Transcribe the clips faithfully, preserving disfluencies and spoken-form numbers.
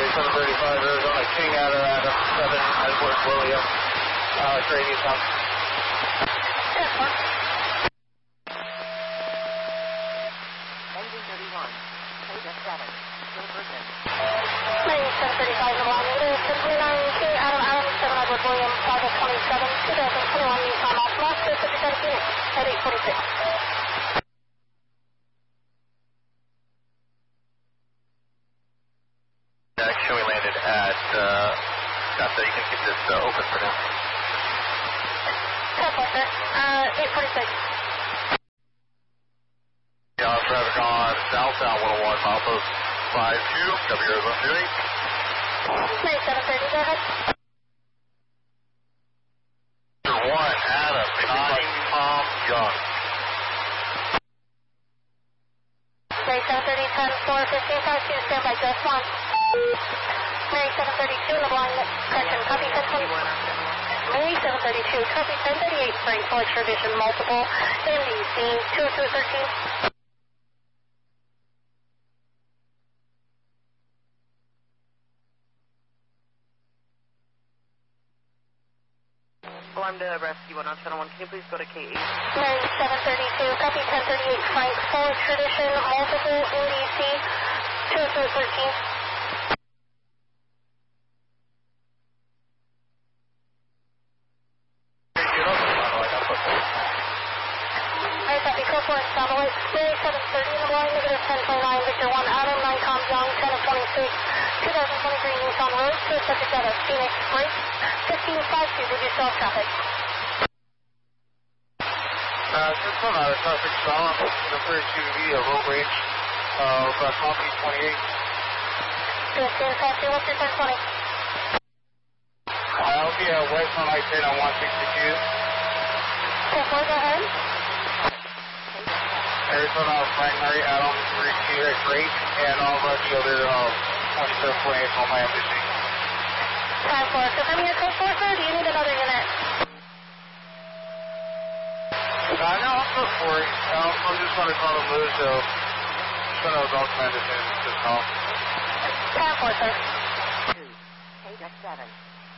seven thirty-five, Arizona King out of Adam seven, Edward William, uh, Trade Eastbound. Engine thirty-one, K seven, Silverton. seven thirty-five, Milan, seven twenty-nine, King out of Adam seven, Edward William, five twenty-seven, twenty twenty-one, Nissan Altima, fifty-seven units at eight forty-six. Action, we landed at, uh, got that, you can keep this uh, open for now. ten four, sir. Uh, eight forty-six. Yeah, traffic on southbound one oh one, milepost five two, W Arizona two eight. ninety-seven thirty, go ahead. one, Adam, nine, Tom Young. ninety-seven thirty, ten four, fifteen five two, stand by just one. ninety-seven thirty-two, LeBlanc, correction, copy ten twenty-one. ninety-seven thirty-two, copy ten thirty-eight, Frank, Fletcher, Vision, multiple, N D C, two oh two thirteen. Alarm to rescue one on channel one. Can you please go to K eight? ninety-seven thirty-two, copy ten thirty-eight, Frank, Ford, Tradition, multiple, N D C, two oh two thirteen. Alright, copy, code four, satellite, ninety-seven thirty in the line, negative ten twenty-nine, Victor one, Adam, nine, Tom Young, ten of twenty-six, twenty twenty-three Nissan Road, to subject out of Phoenix, break, fifteen five two, did you stop traffic? Uh, six one out of traffic stop, the first U V, a low range of uh, copy twenty-eight. fifteen five two, what's your ten twenty? I'll be at west on I ten on one sixty-two. ten four, go ahead. Arizona primary, Adam, three at great, and all of the other um, twenty-seven twenty-eight on my embassy. ten four, so come here, code four, sir, do you need another unit? Uh, no, I'm good for it. Um, I'm just going to call the move, so just going to document it in this call. ten four, sir. two, K seven.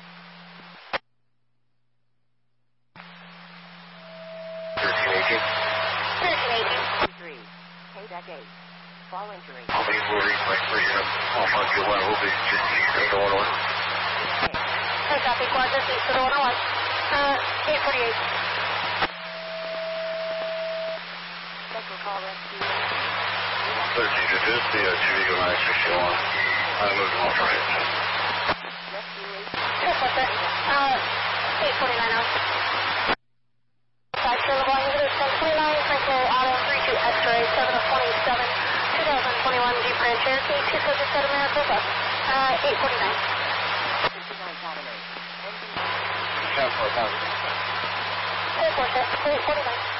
thirteen eighteen. thirteen eighteen. three, K eight. Fall injury. I'll be worried, like, we're going to, I'll fuck you one, we'll be just eight one one. Hey, copy, quad, just east of the one oh one. Uh, eight forty-eight. Special call rescue. thirteen to fifty, uh, two Eagle nine sixty-one. I'm moving off right. Rescue eight. Yes, what's it? Uh, eight forty-nine now. Five kilo volume, negative ten twenty-nine, Franco Auto, three two X-ray, seven of twenty-seven, twenty twenty-one Jeep Grand Cherokee, two subjects out of Maricopa, uh, eight forty-nine. fifty-nine Academy. ten four, ten. ten four, eight forty-nine.